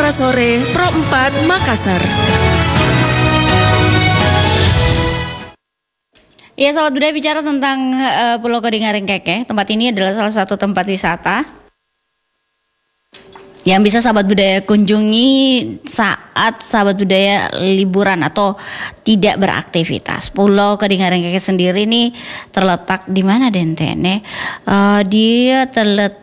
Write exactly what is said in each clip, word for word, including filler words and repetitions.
Suara Sore Pro empat Makassar. Ya, sahabat budaya, bicara tentang uh, Pulau Kodingarengkeke. Tempat ini adalah salah satu tempat wisata yang bisa sahabat budaya kunjungi saat sahabat budaya liburan atau tidak beraktivitas. Pulau Kodingarengkeke sendiri ini terletak di mana, Dentene? Uh, dia terletak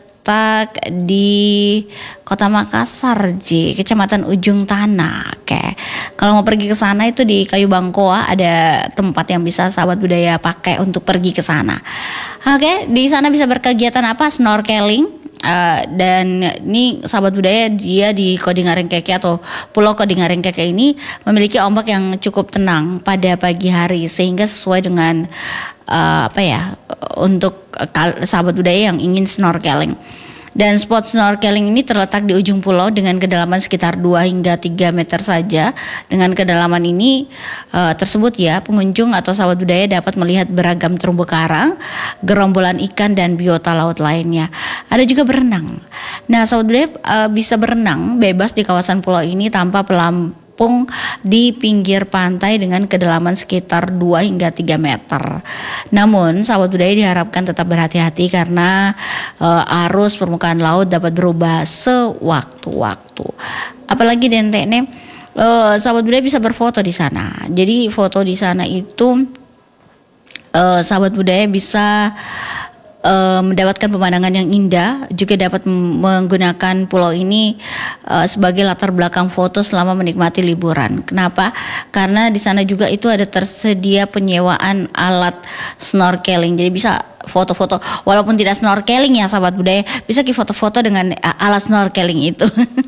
di Kota Makassar, J, Kecamatan Ujung Tanah. Oke. Kalau mau pergi ke sana itu di Kayu Bangkoa ada tempat yang bisa sahabat budaya pakai untuk pergi ke sana. Oke, di sana bisa berkegiatan apa? Snorkeling. Uh, dan ini sahabat budaya, dia di Kodingarengkeke atau Pulau Kodingarengkeke ini memiliki ombak yang cukup tenang pada pagi hari sehingga sesuai dengan uh, apa ya untuk uh, sahabat budaya yang ingin snorkeling. Dan spot snorkeling ini terletak di ujung pulau dengan kedalaman sekitar dua hingga tiga meter saja. Dengan kedalaman ini uh, tersebut ya, pengunjung atau sahabat budaya dapat melihat beragam terumbu karang, gerombolan ikan dan biota laut lainnya. Ada juga berenang. Nah, sahabat budaya uh, bisa berenang bebas di kawasan pulau ini tanpa pelampung di pinggir pantai dengan kedalaman sekitar dua hingga tiga meter. Namun sahabat budaya diharapkan tetap berhati-hati karena uh, arus permukaan laut dapat berubah sewaktu-waktu. Apalagi Dentene, uh, sahabat budaya bisa berfoto di sana. Jadi foto di sana itu uh, sahabat budaya bisa Uh, mendapatkan pemandangan yang indah, juga dapat menggunakan pulau ini uh, sebagai latar belakang foto selama menikmati liburan. Kenapa? Karena di sana juga itu ada tersedia penyewaan alat snorkeling. Jadi bisa foto-foto, walaupun tidak snorkeling ya sahabat budaya, bisa ki foto-foto dengan alat snorkeling itu.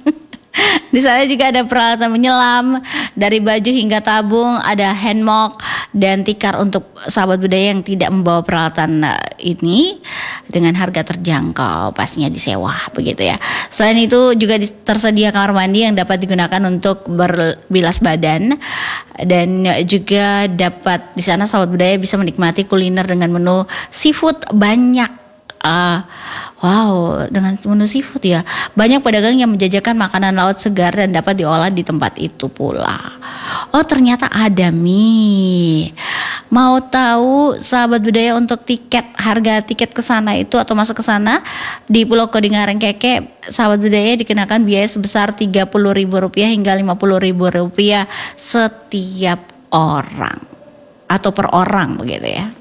Di sana juga ada peralatan menyelam, dari baju hingga tabung, ada hammock dan tikar untuk sahabat budaya yang tidak membawa peralatan ini dengan harga terjangkau, pastinya disewa begitu ya. Selain itu juga tersedia kamar mandi yang dapat digunakan untuk berbilas badan, dan juga dapat di sana sahabat budaya bisa menikmati kuliner dengan menu seafood banyak. Uh, wow, dengan menu seafood ya. Banyak pedagang yang menjajakan makanan laut segar dan dapat diolah di tempat itu pula. Oh, ternyata ada mie. Mau tahu sahabat budaya untuk tiket, harga tiket ke sana itu atau masuk ke sana di Pulau Kodingarengkeke, sahabat budaya dikenakan biaya sebesar tiga puluh ribu rupiah hingga lima puluh ribu rupiah setiap orang atau per orang begitu ya.